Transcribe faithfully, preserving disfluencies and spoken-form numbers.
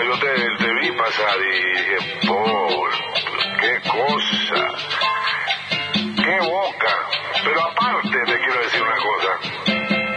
yo te, te vi pasar y dije, Paul, qué cosa, qué boca. Pero aparte te quiero decir una cosa.